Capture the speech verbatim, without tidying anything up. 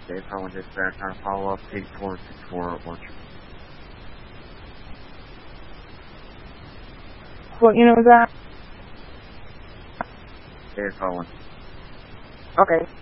Dave Harlan dispatch on follow-up eight four six four Orchard. What unit was that? Dave Harlan. Okay.